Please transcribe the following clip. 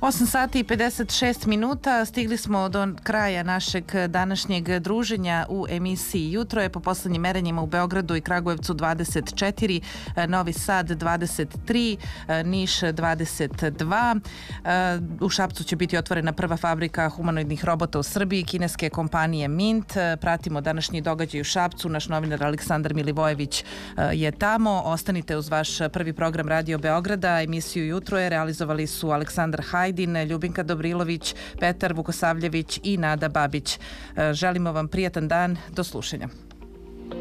8 sati i 56 minuta. Stigli smo do kraja našeg današnjeg druženja u emisiji Jutro je. Po poslednjim merenjima u Beogradu i Kragujevcu 24, Novi Sad 23, Niš 22. U Šapcu će biti otvorena prva fabrika humanoidnih robota u Srbiji, kineske kompanije Mint. Pratimo današnji događaj u Šapcu. Naš novinar Aleksandar Milivojević je tamo. Ostanite uz vaš prvi program Radio Beograda. Emisiju Jutro je realizovali su Aleksandar Hajdin, Ljubinka Dobrilović, Petar Vukosavljević i Nada Babić. Želimo vam prijatan dan. Do slušanja.